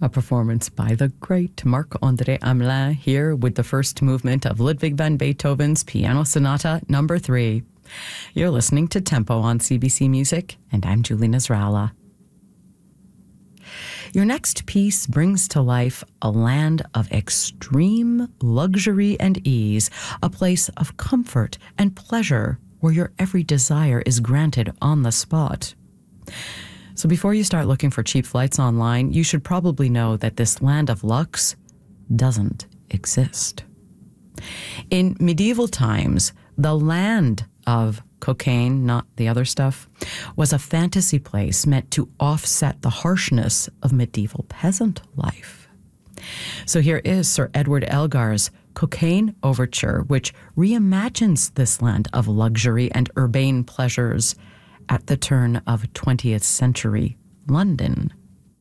A performance by the great Marc-André Hamelin here with the first movement of Ludwig van Beethoven's Piano Sonata No. 3. You're listening to Tempo on CBC Music, and I'm Julie Nasrallah. Your next piece brings to life a land of extreme luxury and ease, a place of comfort and pleasure where your every desire is granted on the spot. So before you start looking for cheap flights online, you should probably know that this land of luxe doesn't exist. In medieval times, the land of cocaine, not the other stuff, was a fantasy place meant to offset the harshness of medieval peasant life. So here is Sir Edward Elgar's Cocaine Overture, which reimagines this land of luxury and urbane pleasures at the turn of 20th century London.